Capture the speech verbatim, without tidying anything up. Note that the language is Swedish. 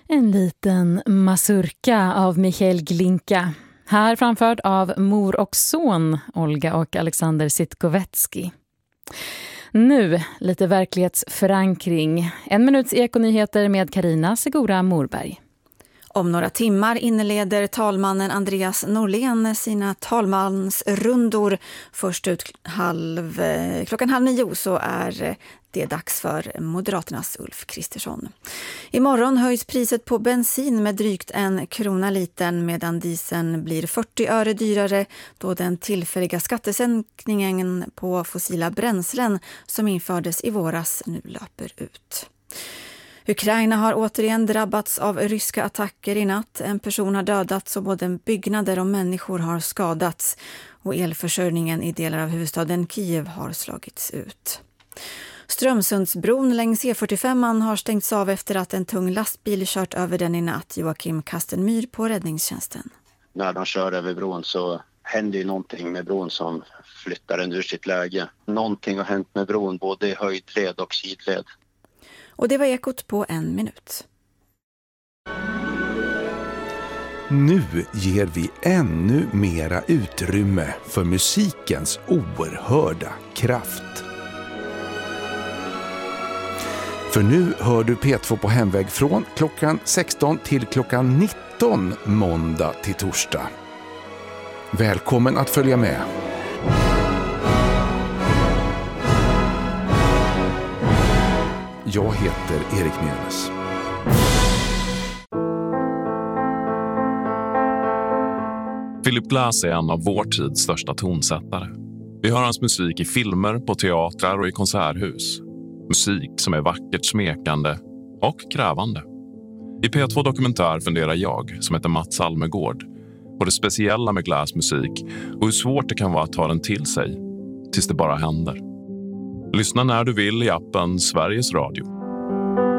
En liten mazurka av Michael Glinka. Här framförd av mor och son Olga och Alexander Sitkovetsky. Nu lite verklighetsförankring. En minuts ekonyheter med Carina Segura Morberg. Om några timmar inleder talmannen Andreas Norlén sina talmansrundor. Först ut halv, klockan halv nio så är det dags för Moderaternas Ulf Kristersson. Imorgon höjs priset på bensin med drygt en krona liten medan dieseln blir fyrtio öre dyrare då den tillfälliga skattesänkningen på fossila bränslen som infördes i våras nu löper ut. Ukraina har återigen drabbats av ryska attacker i natt. En person har dödats och både byggnader och människor har skadats. Och elförsörjningen i delar av huvudstaden Kiev har slagits ut. Strömsundsbron längs E fyrtiofem har stängts av efter att en tung lastbil kört över den i natt. Joakim Kastenmyr på räddningstjänsten. När de kör över bron så händer ju någonting med bron som flyttar den ur sitt läge. Någonting har hänt med bron både i höjdled och sidled. Och det var Ekot på en minut. Nu ger vi ännu mera utrymme för musikens oerhörda kraft. För nu hör du P två på hemväg från klockan sexton till klockan nitton måndag till torsdag. Välkommen att följa med. Jag heter Erik Mjönes. Philip Glass är en av vår tids största tonsättare. Vi hör hans musik i filmer, på teatrar och i konserthus. Musik som är vackert smekande och krävande. I P två Dokumentär funderar jag, som heter Mats Almegård, på det speciella med Glass musik och hur svårt det kan vara att ta den till sig, tills det bara händer. Lyssna när du vill i appen Sveriges Radio.